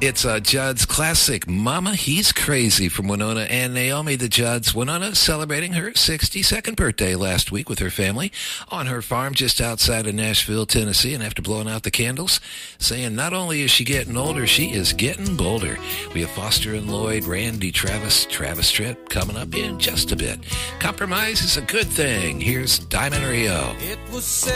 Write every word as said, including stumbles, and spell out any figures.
It's uh, Judd's classic Mama He's Crazy from Winona and Naomi the Judds. Winona celebrating her sixty-second birthday last week with her family on her farm just outside of Nashville, Tennessee. And after blowing out the candles, saying not only is she getting older, she is getting bolder. We have Foster and Lloyd, Randy, Travis, Travis Tritt coming up in just a bit. Compromise is a good thing. Here's Diamond Rio. It was